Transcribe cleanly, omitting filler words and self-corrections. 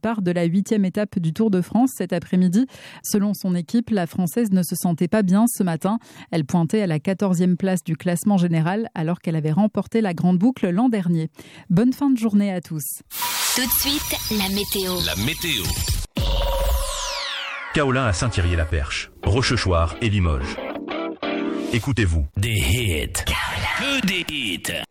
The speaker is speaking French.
départ de la 8e étape du Tour de France cet après-midi. Selon son équipe, la Française ne se sentait pas bien ce matin. Elle pointait à la 14e place du classement général alors qu'elle avait remporté la Grande Boucle l'an dernier. Bonne fin de journée à tous. Tout de suite, la météo. La météo. Kaolin à Saint-Thierry-la-Perche, Rochechouart et Limoges. Écoutez-vous. Des hits. Que des hits.